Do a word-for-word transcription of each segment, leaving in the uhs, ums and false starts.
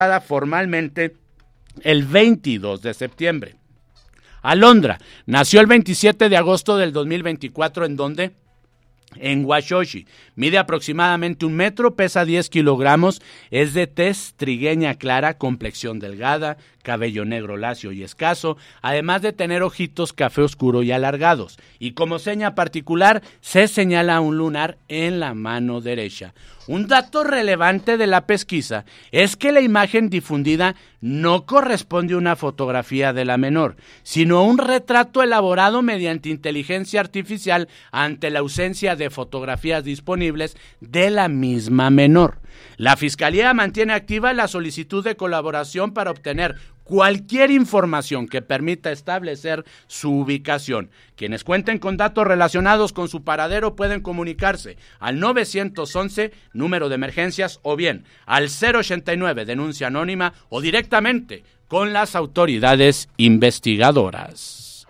formalmente el veintidós de septiembre. Alondra nació el veintisiete de agosto del dos mil veinticuatro, ¿en dónde? En Washoshi. Mide aproximadamente un metro, pesa diez kilogramos, es de tez trigueña clara, complexión delgada, cabello negro lacio y escaso, además de tener ojitos café oscuro y alargados. Y como seña particular, se señala un lunar en la mano derecha. Un dato relevante de la pesquisa es que la imagen difundida no corresponde a una fotografía de la menor, sino a un retrato elaborado mediante inteligencia artificial ante la ausencia de fotografías disponibles de la misma menor. La Fiscalía mantiene activa la solicitud de colaboración para obtener cualquier información que permita establecer su ubicación. Quienes cuenten con datos relacionados con su paradero pueden comunicarse al nueve once, número de emergencias, o bien al cero ochenta y nueve, denuncia anónima, o directamente con las autoridades investigadoras.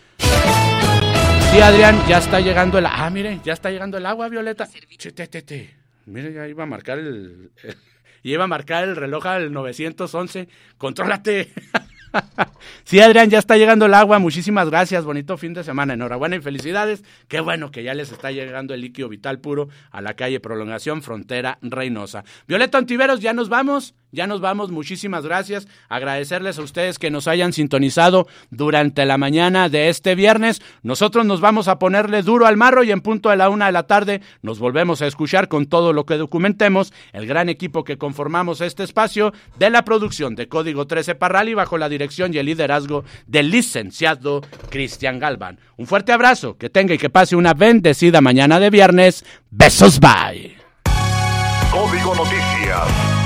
Sí, Adrián, ya está llegando el... Ah, mire, ya está llegando el agua, Violeta. Chete, mire, ya iba a marcar el... el... Y iba a marcar el reloj al nueve once. ¡Contrólate! Sí, Adrián, ya está llegando el agua. Muchísimas gracias. Bonito fin de semana. Enhorabuena y felicidades. Qué bueno que ya les está llegando el líquido vital puro a la calle Prolongación, Frontera Reynosa. Violeta Ontiveros, ya nos vamos. Ya nos vamos, muchísimas gracias, agradecerles a ustedes que nos hayan sintonizado durante la mañana de este viernes. Nosotros nos vamos a ponerle duro al marro y en punto de la una de la tarde nos volvemos a escuchar con todo lo que documentemos, el gran equipo que conformamos este espacio de la producción de Código trece Parral y bajo la dirección y el liderazgo del licenciado Cristian Galván. Un fuerte abrazo, que tenga y que pase una bendecida mañana de viernes. Besos, bye. Código Noticias.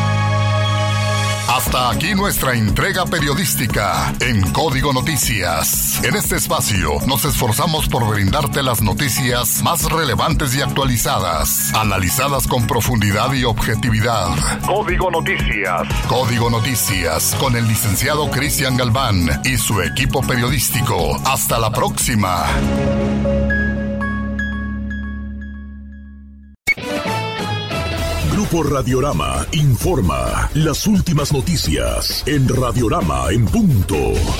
Hasta aquí nuestra entrega periodística en Código Noticias. En este espacio nos esforzamos por brindarte las noticias más relevantes y actualizadas, analizadas con profundidad y objetividad. Código Noticias. Código Noticias con el licenciado Cristian Galván y su equipo periodístico. Hasta la próxima. Grupo Radiorama informa las últimas noticias en Radiorama en punto.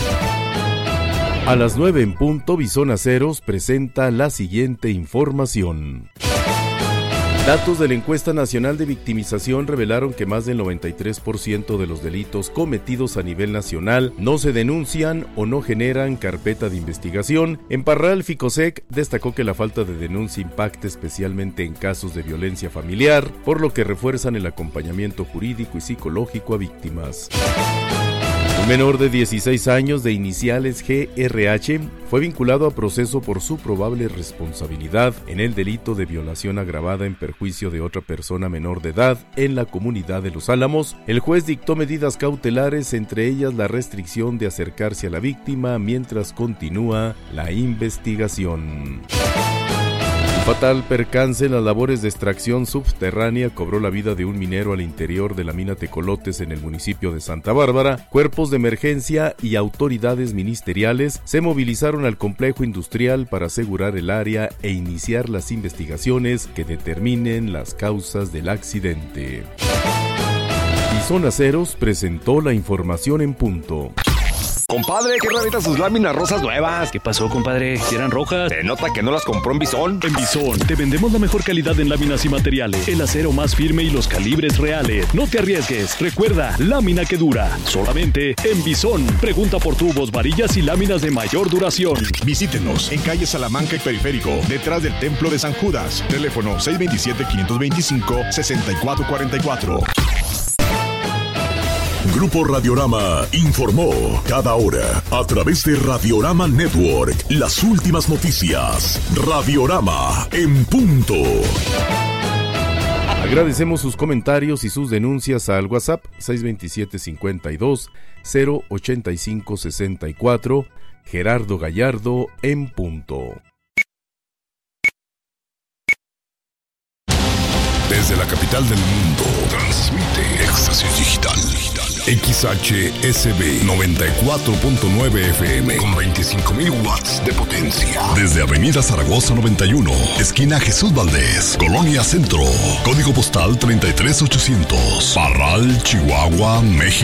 A las nueve en punto, Visón Aceros presenta la siguiente información. Datos de la Encuesta Nacional de Victimización revelaron que más del noventa y tres por ciento de los delitos cometidos a nivel nacional no se denuncian o no generan carpeta de investigación. En Parral, Ficosec destacó que la falta de denuncia impacta especialmente en casos de violencia familiar, por lo que refuerzan el acompañamiento jurídico y psicológico a víctimas. Un menor de dieciséis años de iniciales G R H fue vinculado a proceso por su probable responsabilidad en el delito de violación agravada en perjuicio de otra persona menor de edad en la comunidad de Los Álamos. El juez dictó medidas cautelares, entre ellas la restricción de acercarse a la víctima mientras continúa la investigación. Fatal percance en las labores de extracción subterránea cobró la vida de un minero al interior de la mina Tecolotes en el municipio de Santa Bárbara. Cuerpos de emergencia y autoridades ministeriales se movilizaron al complejo industrial para asegurar el área e iniciar las investigaciones que determinen las causas del accidente. Visón Aceros presentó la información en punto. Compadre, qué raritas sus láminas rosas nuevas. ¿Qué pasó, compadre? ¿Si eran rojas? Se nota que no las compró en Visón. En Visón te vendemos la mejor calidad en láminas y materiales, el acero más firme y los calibres reales. No te arriesgues. Recuerda, lámina que dura. Solamente en Visón. Pregunta por tubos, varillas y láminas de mayor duración. Visítenos en calle Salamanca y Periférico, detrás del Templo de San Judas. Teléfono seis dos siete, cinco dos cinco, seis cuatro cuatro cuatro. Grupo Radiorama informó cada hora a través de Radiorama Network las últimas noticias. Radiorama en punto. Agradecemos sus comentarios y sus denuncias al WhatsApp seis dos siete, cinco dos, cero ocho cinco seis cuatro. Gerardo Gallardo en punto. Desde la capital del mundo, transmite Éxtasis Digital. X H S B noventa y cuatro punto nueve F M con veinticinco mil watts de potencia. Desde Avenida Zaragoza noventa y uno, esquina Jesús Valdés, Colonia Centro. Código postal treinta y tres ochocientos. Parral, Chihuahua, México.